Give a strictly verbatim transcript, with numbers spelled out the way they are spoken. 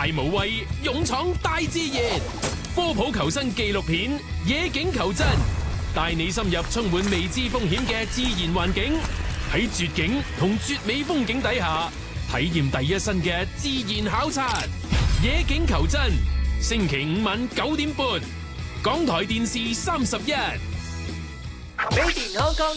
大無畏，勇闖大自然。科普求生紀錄片《野境求真》，帶你深入充滿未知風險嘅自然環境，喺絕景同絕美風景底下，體驗第一身嘅自然考察。野境求真，星期五晚九點半，港台電視三十一。 Made in Hong Kong